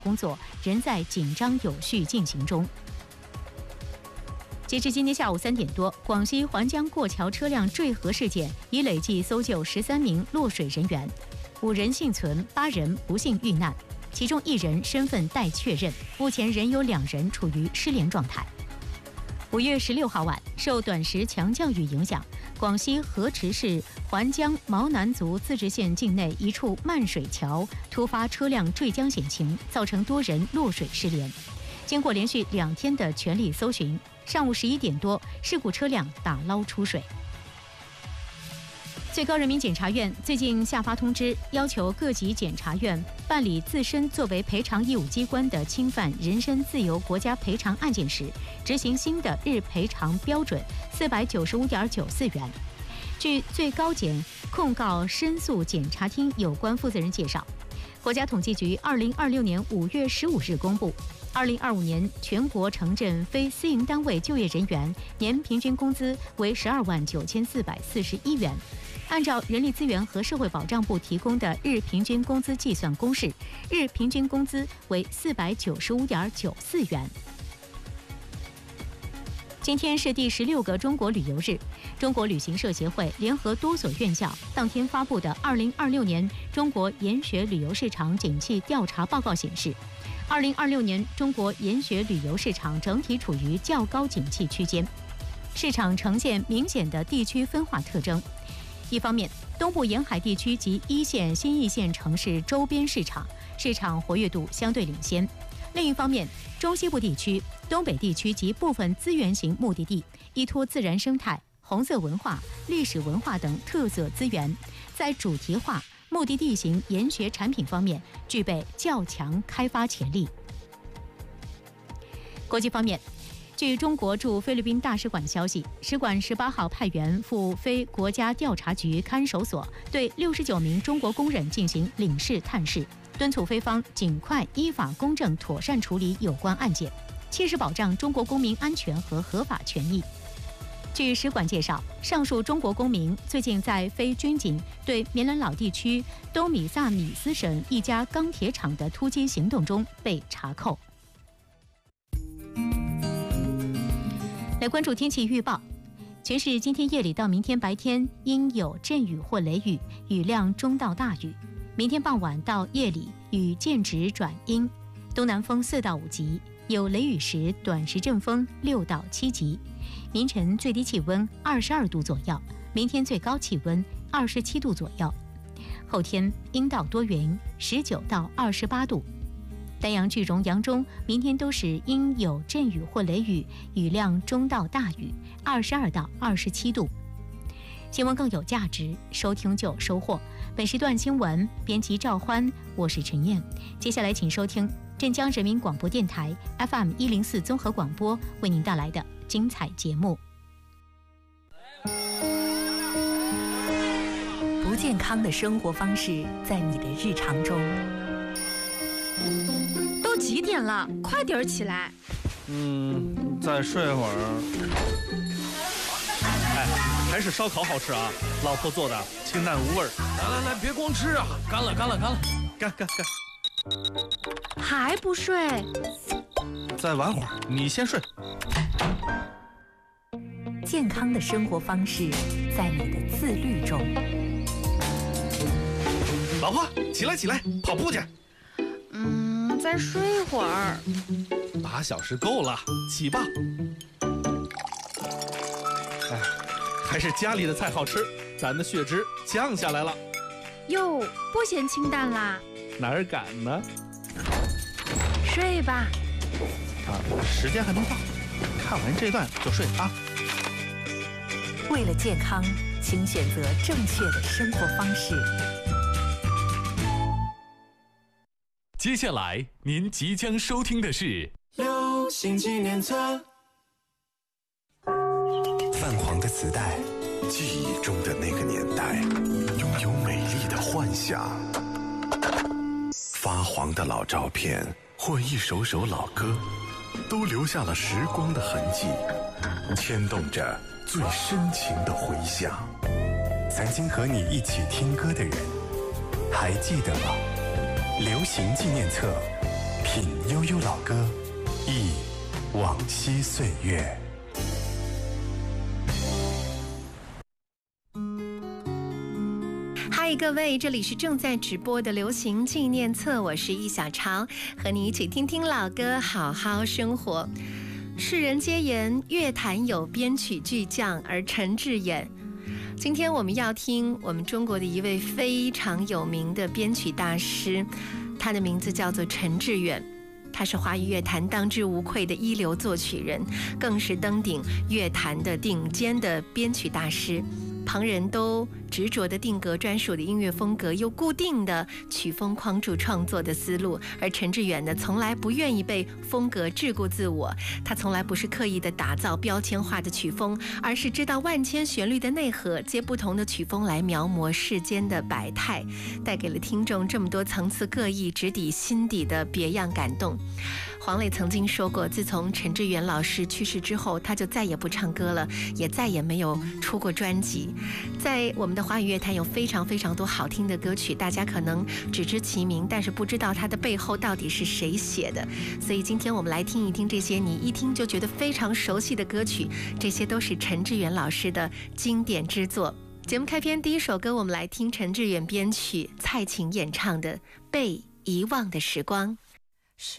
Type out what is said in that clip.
工作仍在紧张有序进行中。截至今天下午3点多，广西环江过桥车辆坠河事件已累计搜救13名落水人员，5人幸存，8人不幸遇难，其中1人身份待确认，目前仍有2人处于失联状态。5月16号晚，受短时强降雨影响，广西河池市环江毛南族自治县境内一处漫水桥突发车辆坠江险情，造成多人落水失联。经过连续2天的全力搜寻，上午11点多，事故车辆打捞出水。最高人民检察院最近下发通知，要求各级检察院办理自身作为赔偿义务机关的侵犯人身自由国家赔偿案件时，执行新的日赔偿标准495.94元。据最高检控告申诉检察厅有关负责人介绍，国家统计局2026年5月15日公布，2025年全国城镇非私营单位就业人员年平均工资为129441元。按照人力资源和社会保障部提供的日平均工资计算公式，日平均工资为495.94元。今天是第16个中国旅游日，中国旅行社协会联合多所院校当天发布的2026年中国研学旅游市场景气调查报告显示，2026年中国研学旅游市场整体处于较高景气区间，市场呈现明显的地区分化特征。一方面，东部沿海地区及1线、新1线城市周边市场活跃度相对领先；另一方面，中西部地区、东北地区及部分资源型目的地依托自然生态、红色文化、历史文化等特色资源，在主题化、目的地型研学产品方面具备较强开发潜力。国际方面，据中国驻菲律宾大使馆消息，使馆18号派员赴非国家调查局看守所，对69名中国工人进行领事探视，敦促菲方尽快依法公正妥善处理有关案件，切实保障中国公民安全和合法权益。据使馆介绍，上述中国公民最近在非军警对棉兰老地区东米萨米斯省一家钢铁厂的突击行动中被查扣。来关注天气预报，全市今天夜里到明天白天应有阵雨或雷雨，雨量中到大雨。明天傍晚到夜里雨渐值转阴，东南风4到5级，有雷雨时短时阵风6到7级。明晨最低气温22度左右，明天最高气温27度左右。后天阴到多云，19到28度。丹阳、句容、扬州明天都是阴有阵雨或雷雨，雨量中到大雨，22到27度。新闻更有价值，收听就有收获。本时段新闻编辑赵欢，我是陈燕。接下来请收听镇江人民广播电台 FM104综合广播为您带来的精彩节目。 不健康的生活方式在你的日常中。 都几点了？快点起来！ 再睡会儿。哎，还是烧烤好吃啊！老婆做的，清淡无味。 来，别光吃啊！干了！ 干！ 还不睡？ 再玩会儿，你先睡。 健康的生活方式在你的自律中。 老婆，起来，跑步去。 再睡会儿。 8小时够了，起吧。哎，还是家里的菜好吃，咱的血脂降下来了。 哟，不嫌清淡啦？ 哪儿敢呢？ 睡吧。 时间还没到，看完这段就睡啊。 为了健康，请选择正确的生活方式。 接下来您即将收听的是流行纪念册。 泛黄的磁带，记忆中的那个年代，拥有美丽的幻想。发黄的老照片或一首首老歌，都留下了时光的痕迹，牵动着最深情的回响。曾经和你一起听歌的人，还记得吗？流行纪念册， 品悠悠老歌，忆往昔岁月。 嗨，各位，这里是正在直播的流行纪念册，我是易小潮，和你一起听听老歌，好好生活。世人皆言乐坛有编曲巨匠，而陈志远。今天我们要听我们中国的一位非常有名的编曲大师，他的名字叫做陈志远。他是华语乐坛当之无愧的一流作曲人，更是登顶乐坛的顶尖的编曲大师。旁人都执着地定格专属的音乐风格，又固定的曲风框住创作的思路，而陈志远呢，从来不愿意被风格桎梏自我。他从来不是刻意的打造标签化的曲风，而是知道万千旋律的内核，借不同的曲风来描摹世间的百态，带给了听众这么多层次各异、直抵心底的别样感动。黄磊曾经说过，自从陈志远老师去世之后，他就再也不唱歌了，也再也没有出过专辑。在我们的华语乐坛有非常非常多好听的歌曲，大家可能只知其名，但是不知道它的背后到底是谁写的。所以今天我们来听一听这些你一听就觉得非常熟悉的歌曲，这些都是陈志远老师的经典之作。节目开篇第一首歌，我们来听陈志远编曲、蔡琴演唱的《被遗忘的时光》。